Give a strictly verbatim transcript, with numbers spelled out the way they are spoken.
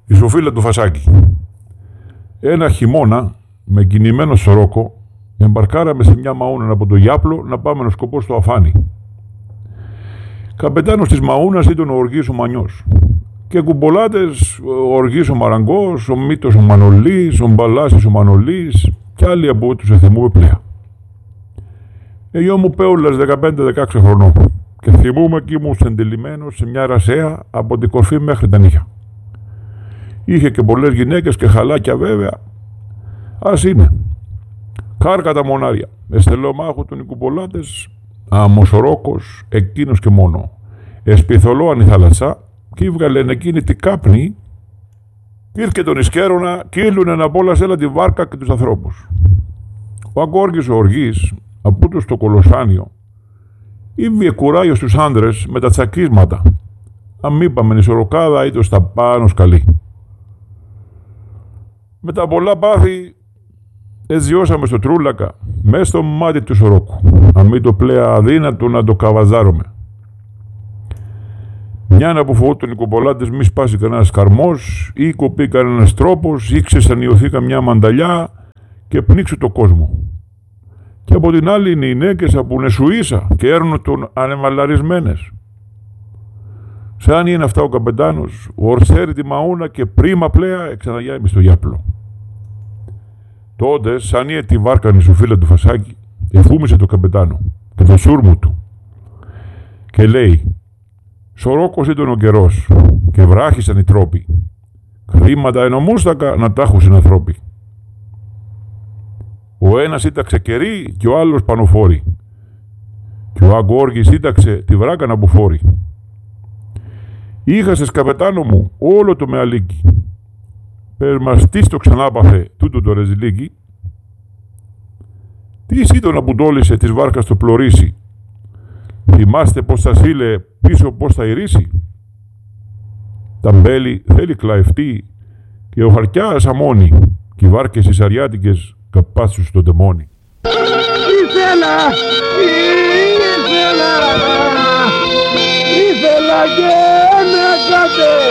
Η Σοφίλα του Φασάκη. Ένα χειμώνα, με κινημένο σωρόκο, εμπαρκάραμε σε μια μαούνα από το Γιάπλο να πάμε να σκοπό στο Αφάνι. Καπετάνος της μαούνας ήταν ο Οργής ο Μανιός. Και κουμπολάτες ο Οργής ο Μαραγκός, ο Μήτος ο Μανολής, ο Μπαλάσης ο Μανολής και άλλοι από τους εθιμούμε πλέα. Ε, γιο μου πέουλας δεκαπέντε δεκαέξι χρονών και θυμούμαι κι ήμουν σεντελημένος σε μια ρασέα από την κορφή μέχρι τα νύχια. Είχε και πολλές γυναίκες και χαλάκια βέβαια. Ας είναι. Κάρκα τα μονάρια. Εστελομάχου των οικουπολάτες, αμοσορόκος, εκείνος και μόνο. Εσπιθολόαν η θάλασσα κι ύβγαλεν εκείνη τη κάπνη. Ήρθε τον Ισκέρονα κι ήλουνε να πόλασε τη βάρκα και τους ανθρώπους. Ο Αγκόργης ο Οργής, απούτος στο Κολοσάνιο, ήβγε κουράγιο στους άντρες με τα τσακίσματα. Αν είπαμε η σωροκάδα ήταν στα πάνω σκαλί. Με τα πολλά πάθη εζιώσαμε στο Τρούλακα, μέσα στο μάτι του σωρόκου, αν μην το πλέα αδύνατο να το καβαζάρουμε. Μια να αποφοβόταν οι κομπολάτες μη σπάσει κανένας καρμός ή κοπεί κανένας τρόπος ή ξεσανιωθεί καμιά μανταλιά και πνίξει το κόσμο. Και από την άλλη είναι οι νέκες από νεσουίσα και έρνουν τον ανεμαλαρισμένες. Σαν είναι αυτά ο καπετάνος, ο ορσέρι τη μαούνα και πρίμα πλέα εξαναγιάμει στο Γιάπλο. Τότε, σαν είναι τη βάρκανη σου φίλα του Φασάκη, εφούμισε το καπετάνο και το σούρμου του και λέει: «Σωρόκος ήταν ο καιρός και βράχησαν οι τρόποι. Χρήματα ενομούστακα να τα έχουν συνανθρώποι. Ο ένας ήταξε κερί και ο άλλος πανοφόρη και ο Αγκόργης ήταξε τη βράκα να μπουφόρει. Είχασες καπετάνο μου όλο το μεαλίκι. Πες μας τι στο ξανάπαθε τούτο το ρεζιλίκι. Τι ήταν να πουντόλισε της βάρκας το πλωρίσι. Θυμάστε πως θα σήλε πίσω πως θα ηρίσει. Τα μπέλη θέλει κλαευτεί και ο χαρκιάς αμώνει και οι βάρκες οι σαριάτικες καπάσουν στο τεμόνι». Ήθελα, ήθελα, ήθελα και να κάτε.